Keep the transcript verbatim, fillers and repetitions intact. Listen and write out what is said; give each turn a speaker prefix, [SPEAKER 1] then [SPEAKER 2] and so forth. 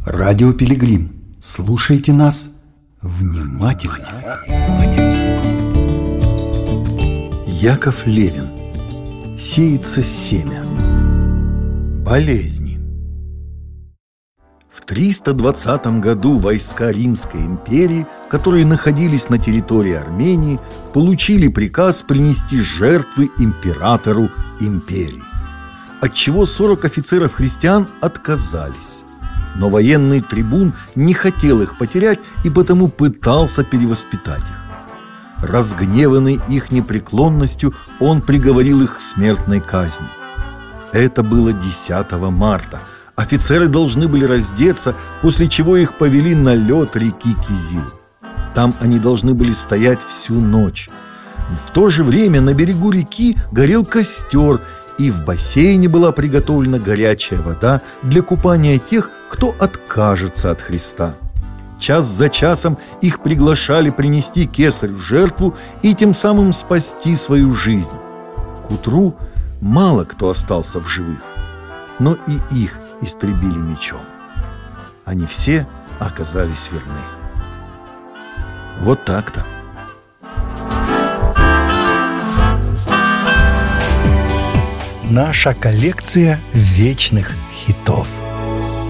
[SPEAKER 1] Радио Пилигрим. Слушайте нас внимательно. Яков Левин. Сеется семя. Болезни. В триста двадцатом году войска Римской империи, которые находились на территории Армении, получили приказ принести жертвы императору империи, отчего сорок офицеров христиан отказались. Но военный трибун не хотел их потерять и потому пытался перевоспитать их. Разгневанный их непреклонностью, он приговорил их к смертной казни. Это было десятого марта. Офицеры должны были раздеться, после чего их повели на лед реки Кизил. Там они должны были стоять всю ночь. В то же время на берегу реки горел костер, и в бассейне была приготовлена горячая вода для купания тех, кто откажется от Христа. Час за часом их приглашали принести кесарю жертву и тем самым спасти свою жизнь. К утру мало кто остался в живых, но и их истребили мечом. Они все оказались верны. Вот так-то.
[SPEAKER 2] Наша коллекция вечных хитов.